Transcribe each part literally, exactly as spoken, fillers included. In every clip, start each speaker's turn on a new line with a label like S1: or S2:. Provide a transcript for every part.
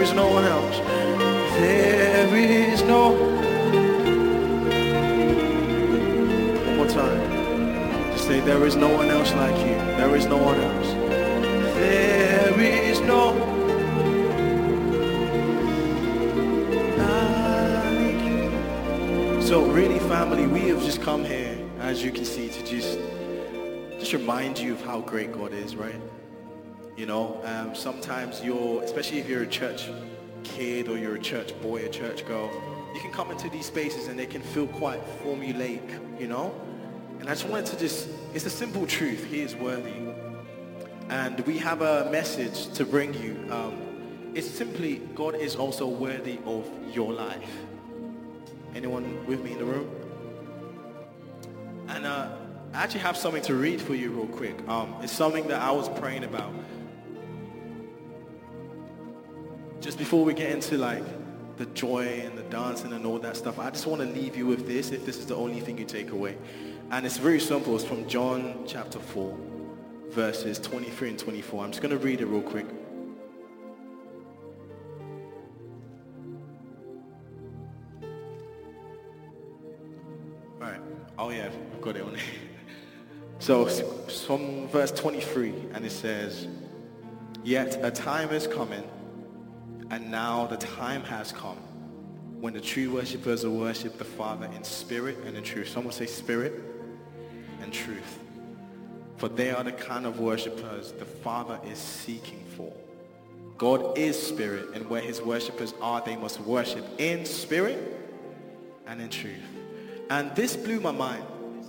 S1: is no one else. There is no. One more time. Just say, there is no one else like you. There is no one else. There is no like you. So really, family, we have just come here, as you can see, to just just remind you of how great God is, right? You know, um, sometimes you're, especially if you're a church kid or you're a church boy, a church girl, you can come into these spaces and they can feel quite formulaic, you know? And I just wanted to just, it's a simple truth. He is worthy. And we have a message to bring you. Um, it's simply, God is also worthy of your life. Anyone with me in the room? And uh, I actually have something to read for you real quick. Um, it's something that I was praying about. Just before we get into like the joy and the dancing and all that stuff, I just want to leave you with this, if this is the only thing you take away. And it's very simple. It's from John chapter four, verses twenty-three and twenty-four. I'm just going to read it real quick. All right. Oh yeah, I've got it on there. So it's from verse twenty-three, and it says, "Yet a time is coming, and now the time has come, when the true worshippers will worship the Father in spirit and in truth." Someone say spirit and truth. "For they are the kind of worshippers the Father is seeking for. God is spirit, and where his worshippers are, they must worship in spirit and in truth." And this blew my mind.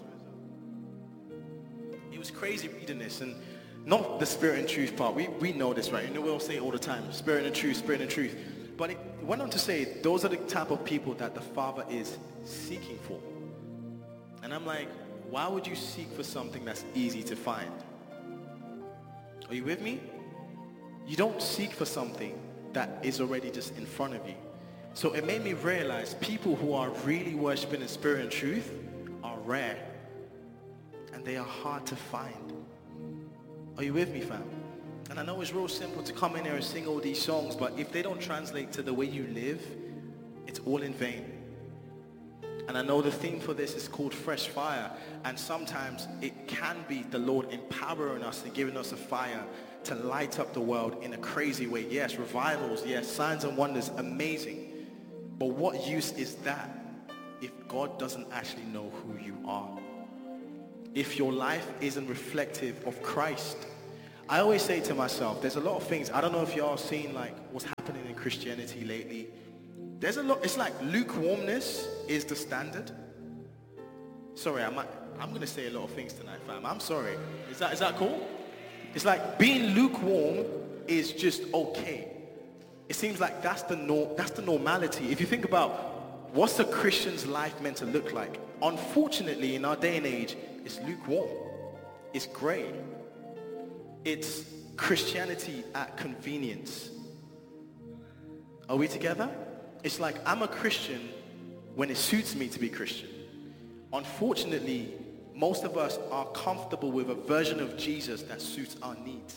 S1: It was crazy reading this, and not the spirit and truth part. We we know this, right? You know, we'll say it all the time, spirit and truth, spirit and truth. But it went on to say, those are the type of people that the Father is seeking for. And I'm like, why would you seek for something that's easy to find? Are you with me? You don't seek for something that is already just in front of you. So it made me realize people who are really worshiping in spirit and truth are rare. And they are hard to find. Are you with me, fam? And I know it's real simple to come in here and sing all these songs, but if they don't translate to the way you live, it's all in vain. And I know the theme for this is called Fresh Fire. And sometimes it can be the Lord empowering us and giving us a fire to light up the world in a crazy way. Yes, revivals, yes, signs and wonders, amazing. But what use is that if God doesn't actually know who you are? If your life isn't reflective of Christ? I always say to myself, there's a lot of things, I don't know if y'all seen like what's happening in Christianity lately. There's a lot, it's like lukewarmness is the standard. Sorry, I might, I'm going to say a lot of things tonight, fam. I'm sorry. Is that, is that cool? It's like being lukewarm is just okay. It seems like that's the norm, that's the normality. If you think about what's a Christian's life meant to look like, unfortunately in our day and age, it's lukewarm. It's gray. It's Christianity at convenience. Are we together? It's like I'm a Christian when it suits me to be Christian. Unfortunately, most of us are comfortable with a version of Jesus that suits our needs.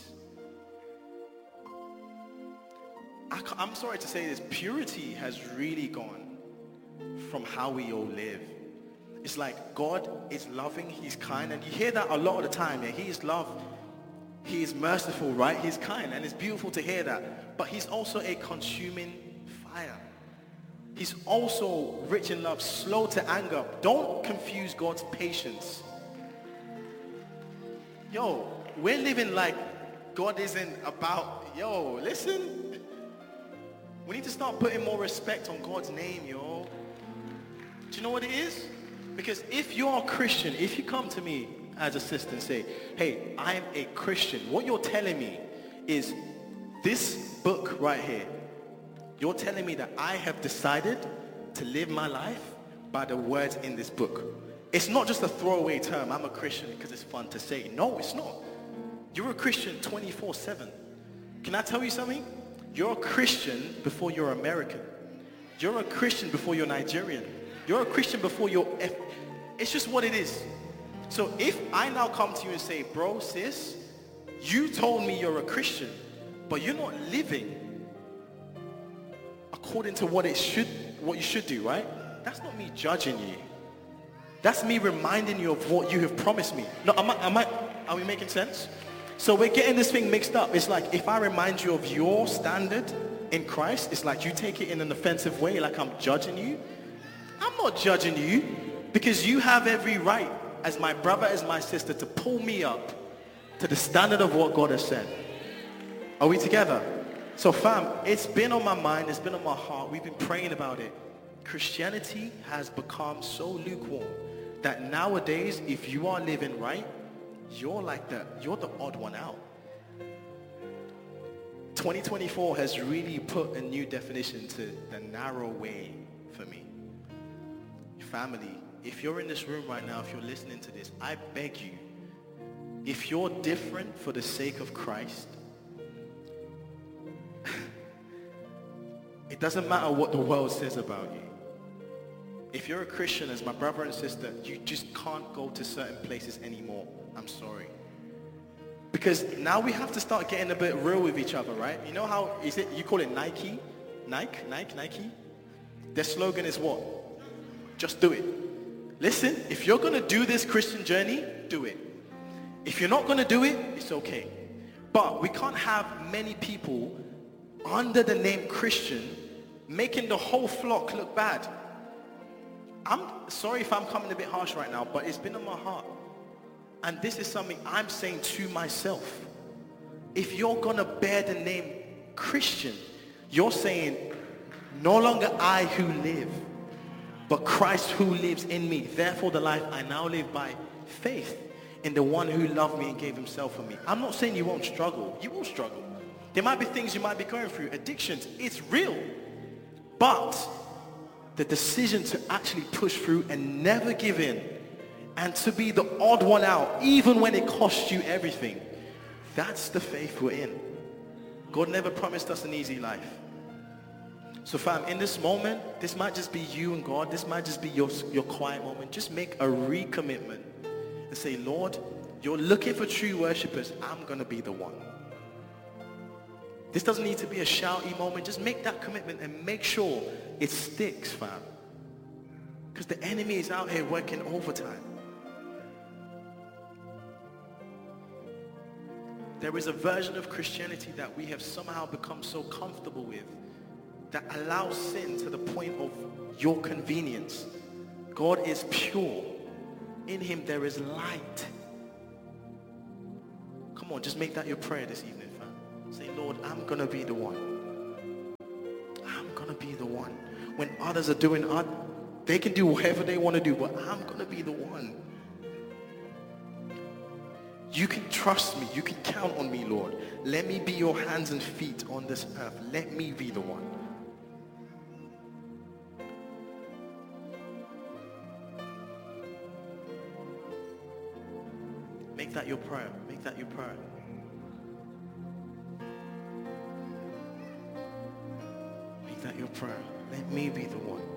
S1: I, I'm sorry to say this, purity has really gone from how we all live. It's like God is loving, he's kind, and you hear that a lot of the time. Yeah? He is love, he is merciful, right? He's kind, and it's beautiful to hear that. But he's also a consuming fire. He's also rich in love, slow to anger. Don't confuse God's patience. Yo, we're living like God isn't about, yo, listen. We need to start putting more respect on God's name, yo. Do you know what it is? Because if you're a Christian, if you come to me as a sister and say, hey, I'm a Christian, what you're telling me is this book right here. You're telling me that I have decided to live my life by the words in this book. It's not just a throwaway term, I'm a Christian because it's fun to say. No, it's not. You're a Christian twenty-four seven. Can I tell you something? You're a Christian before you're American. You're a Christian before you're Nigerian. You're a Christian before you're... F- it's just what it is. So if I now come to you and say, bro, sis, you told me you're a Christian, but you're not living according to what it should, what you should do, right? That's not me judging you. That's me reminding you of what you have promised me. No, am I, am I, are we making sense? So we're getting this thing mixed up. It's like if I remind you of your standard in Christ, it's like you take it in an offensive way, like I'm judging you. I'm not judging you, because you have every right as my brother, as my sister, to pull me up to the standard of what God has said. Are we together? So fam, it's been on my mind, it's been on my heart, we've been praying about it. Christianity has become so lukewarm that nowadays, if you are living right, you're like the, you're the odd one out. twenty twenty-four has really put a new definition to the narrow way for me. Family, if you're in this room right now, if you're listening to this, I beg you, if you're different for the sake of Christ, it doesn't matter what the world says about you. If you're a Christian, as my brother and sister, you just can't go to certain places anymore. I'm sorry. Because now we have to start getting a bit real with each other, right? You know how, is it, you call it Nike? Nike? Nike? Nike? Their slogan is what? Just do it. Listen, if you're going to do this Christian journey, do it. If you're not going to do it, it's okay. But we can't have many people under the name Christian making the whole flock look bad. I'm sorry if I'm coming a bit harsh right now, but it's been on my heart. And this is something I'm saying to myself. If you're going to bear the name Christian, you're saying, no longer I who live, but Christ who lives in me. Therefore the life I now live by faith in the one who loved me and gave himself for me. I'm not saying you won't struggle. You will struggle. There might be things you might be going through. Addictions, it's real. But the decision to actually push through and never give in, and to be the odd one out, even when it costs you everything, that's the faith we're in. God never promised us an easy life. So fam, in this moment, this might just be you and God. This might just be your, your quiet moment. Just make a recommitment and say, Lord, you're looking for true worshipers. I'm going to be the one. This doesn't need to be a shouty moment. Just make that commitment and make sure it sticks, fam. Because the enemy is out here working overtime. There is a version of Christianity that we have somehow become so comfortable with that allows sin to the point of your convenience. God is pure. In him there is light. Come on, just make that your prayer this evening, fam. Say, Lord, I'm going to be the one. I'm going to be the one. When others are doing, they can do whatever they want to do, but I'm going to be the one. You can trust me. You can count on me, Lord. Let me be your hands and feet on this earth. Let me be the one. Make that your prayer. Make that your prayer. Make that your prayer. Let me be the one.